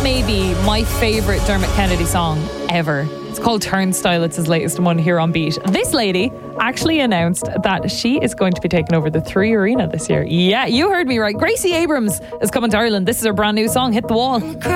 may be my favourite Dermot Kennedy song ever. It's called Turnstile. It's his latest one here on Beat. This lady actually announced that she is going to be taking over the 3 Arena this year. Yeah, you heard me right. Gracie Abrams is coming to Ireland. This is her brand new song, Hit the Wall.